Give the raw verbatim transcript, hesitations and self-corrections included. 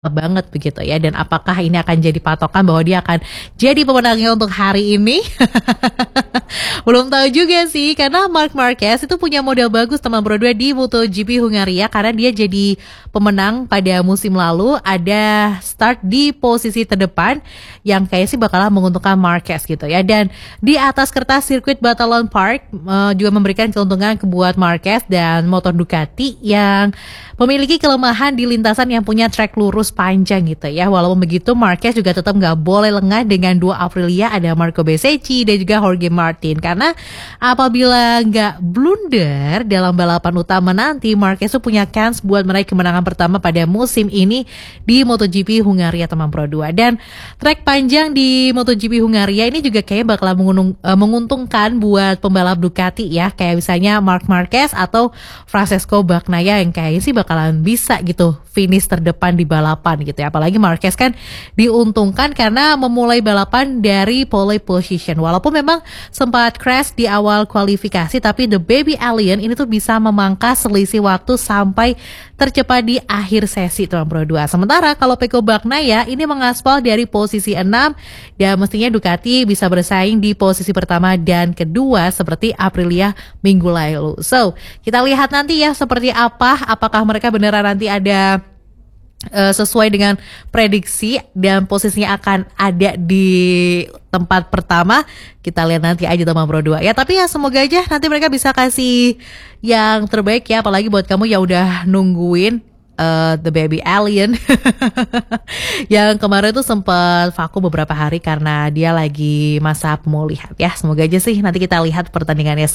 Banget begitu ya, dan apakah ini akan jadi patokan bahwa dia akan jadi pemenangnya untuk hari ini? Belum tahu juga sih, karena Marc Marquez itu punya modal bagus teman Bro dua di MotoGP Hungaria karena dia jadi pemenang pada musim lalu, ada start di posisi terdepan yang kayaknya sih bakalan menguntungkan Marquez gitu ya. Dan di atas kertas sirkuit Batalon Park uh, juga memberikan keuntungan ke buat Marquez dan motor Ducati yang memiliki kelemahan di lintasan yang punya trek lurus panjang gitu ya. Walaupun begitu, Marquez juga tetap nggak boleh lengah dengan dua Aprilia, ada Marco Bezzecchi dan juga Jorge Martin. Karena apabila nggak blunder dalam balapan utama nanti, Marquez tuh punya chance buat meraih kemenangan pertama pada musim ini di MotoGP Hungaria teman Pro dua. Dan trek panjang di MotoGP Hungaria ini juga kayaknya bakalan menguntung, uh, menguntungkan buat pembalap Ducati ya. Kayak misalnya Marc Marquez atau Francesco Bagnaia yang kayaknya sih bakalan bisa gitu finish terdepan di balapan gitu ya. Apalagi Marquez kan diuntungkan karena memulai balapan dari pole position. Walaupun memang sempat crash di awal kualifikasi, tapi The Baby Alien ini tuh bisa memangkas selisih waktu sampai tercepat di akhir sesi teman Pro dua. Sementara kalau Pecco Bagnaia ini mengaspal dari posisi enam dan mestinya Ducati bisa bersaing di posisi pertama dan kedua seperti Aprilia minggu lalu. So, kita lihat nanti ya seperti apa, apakah mereka beneran nanti ada Uh, sesuai dengan prediksi dan posisinya akan ada di tempat pertama. Kita lihat nanti aja teman Pro dua ya. Tapi ya semoga aja nanti mereka bisa kasih yang terbaik ya, apalagi buat kamu yang udah nungguin uh, The Baby Alien yang kemarin tuh sempat vakum beberapa hari karena dia lagi masa pemulihan ya. Semoga aja sih nanti kita lihat pertandingannya